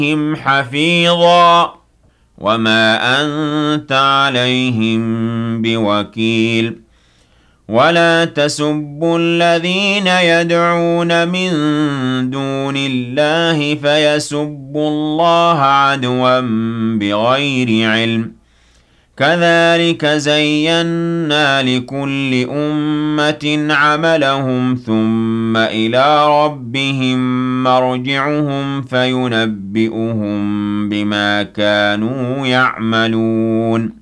عليهم حفيظا وما أنت عليهم بوكيل ولا تسبوا الذين يدعون من دون الله فيسبوا الله عدوا بغير علم كذلك زينا لكل أمة عملهم ثم إلى ربهم مرجعهم فينبئهم بما كانوا يعملون